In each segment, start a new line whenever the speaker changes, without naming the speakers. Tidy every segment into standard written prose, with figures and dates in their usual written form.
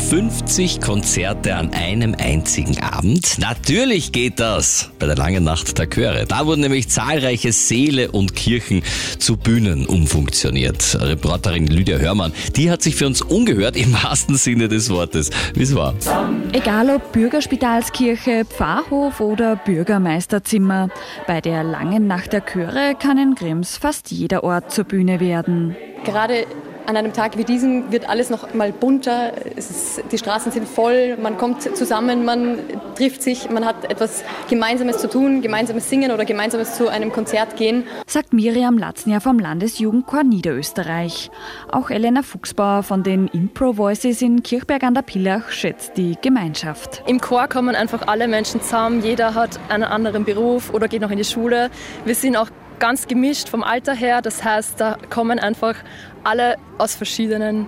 50 Konzerte an einem einzigen Abend? Natürlich geht das bei der Langen Nacht der Chöre. Da wurden nämlich zahlreiche Säle und Kirchen zu Bühnen umfunktioniert. Reporterin Lydia Hörmann, die hat sich für uns umgehört im wahrsten Sinne des Wortes. Wie es war.
Egal ob Bürgerspitalskirche, Pfarrhof oder Bürgermeisterzimmer, bei der Langen Nacht der Chöre kann in Krems fast jeder Ort zur Bühne werden.
Gerade an einem Tag wie diesem wird alles noch mal bunter. Die Straßen sind voll, man kommt zusammen, man trifft sich, man hat etwas Gemeinsames zu tun, gemeinsames Singen oder gemeinsames zu einem Konzert gehen.
Sagt Miriam Latzner vom Landesjugendchor Niederösterreich. Auch Elena Fuchsbauer von den Impro Voices in Kirchberg an der Pillach schätzt die Gemeinschaft.
Im Chor kommen einfach alle Menschen zusammen, jeder hat einen anderen Beruf oder geht noch in die Schule. Wir sind auch ganz gemischt vom Alter her, das heißt, da kommen einfach alle aus verschiedenen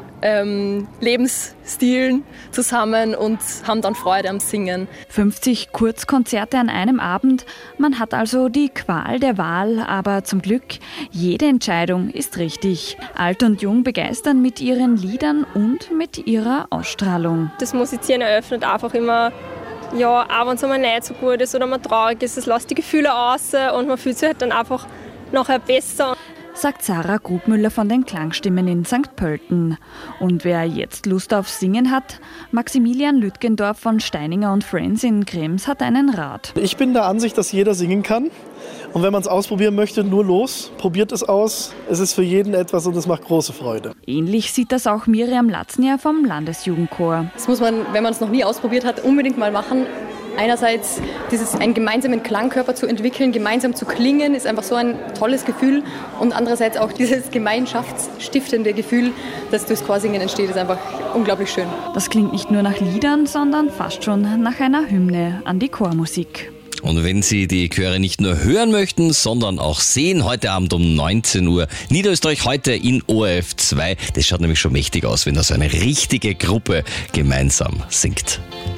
Lebensstilen zusammen und haben dann Freude am Singen.
50 Kurzkonzerte an einem Abend, man hat also die Qual der Wahl, aber zum Glück, jede Entscheidung ist richtig. Alt und Jung begeistern mit ihren Liedern und mit ihrer Ausstrahlung.
Das Musizieren eröffnet einfach immer, ja, auch wenn es einmal nicht so gut ist oder man traurig ist, es lässt die Gefühle aus und man fühlt sich halt dann einfach nachher besser.
Sagt Sarah Grubmüller von den Klangstimmen in St. Pölten. Und wer jetzt Lust auf Singen hat, Maximilian Lütgendorf von Steininger und Friends in Krems hat einen Rat.
Ich bin der Ansicht, dass jeder singen kann. Und wenn man es ausprobieren möchte, nur los, probiert es aus. Es ist für jeden etwas und es macht große Freude.
Ähnlich sieht das auch Miriam Latzner vom Landesjugendchor.
Das muss man, wenn man es noch nie ausprobiert hat, unbedingt mal machen. Einerseits einen gemeinsamen Klangkörper zu entwickeln, gemeinsam zu klingen, ist einfach so ein tolles Gefühl. Und andererseits auch dieses gemeinschaftsstiftende Gefühl, das durchs Chorsingen entsteht, ist einfach unglaublich schön.
Das klingt nicht nur nach Liedern, sondern fast schon nach einer Hymne an die Chormusik.
Und wenn Sie die Chöre nicht nur hören möchten, sondern auch sehen, heute Abend um 19 Uhr, Niederösterreich heute in ORF 2. Das schaut nämlich schon mächtig aus, wenn da so eine richtige Gruppe gemeinsam singt.